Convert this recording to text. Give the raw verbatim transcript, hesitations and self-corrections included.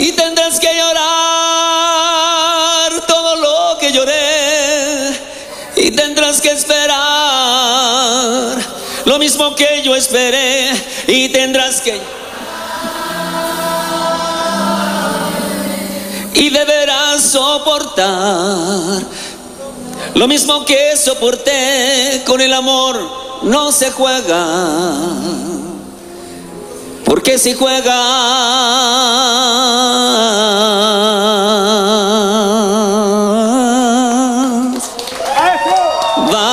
y tendrás que llorar todo lo que lloré, y tendrás que esperar lo mismo que yo esperé, y tendrás que y deberás soportar lo mismo que soporté. Con el amor no se juega, porque si juegas